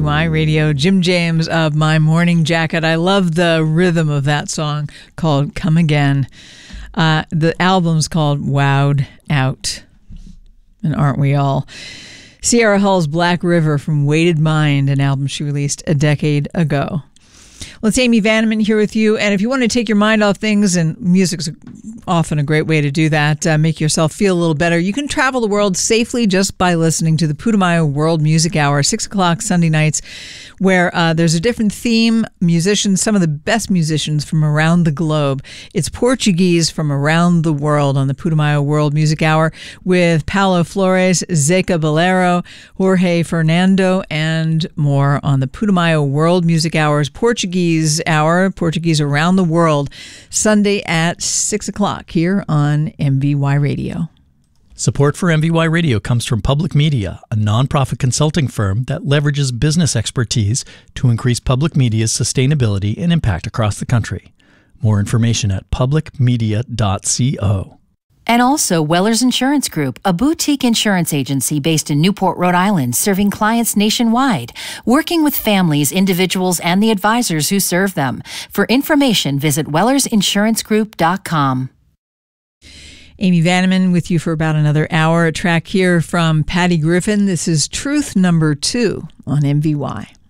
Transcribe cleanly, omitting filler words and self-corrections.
MVY Radio. Jim James of My Morning Jacket. I love the rhythm of that song called Come Again. The album's called Wowed Out. And aren't we all? Sierra Hull's Black River from Weighted Mind, an album she released a decade ago. Well, it's Amy Vanneman here with you. And if you want to take your mind off things, and music's often a great way to do that, make yourself feel a little better, you can travel the world safely just by listening to the Putumayo World Music Hour, 6 o'clock Sunday nights, where there's a different theme, musicians, some of the best musicians from around the globe. It's Portuguese from around the world on the Putumayo World Music Hour with Paulo Flores, Zeca Bolero, Jorge Fernando, and more on the Putumayo World Music Hour's Portuguese Hour, Portuguese around the world, Sunday at 6 o'clock here on MVY Radio. Support for MVY Radio comes from Public Media, a nonprofit consulting firm that leverages business expertise to increase public media's sustainability and impact across the country. More information at publicmedia.co. And also Wellers Insurance Group, a boutique insurance agency based in Newport, Rhode Island, serving clients nationwide, working with families, individuals, and the advisors who serve them. For information, visit wellersinsurancegroup.com. Amy Vanneman with you for about another hour. A track here from Patty Griffin. This is Truth Number 2 on MVY.